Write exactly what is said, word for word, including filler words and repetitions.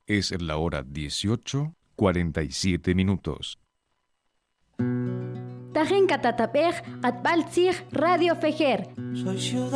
Es la hora dieciocho, cuarenta y siete minutos. Tajen katatapej, atbaltzig Radio Fejer.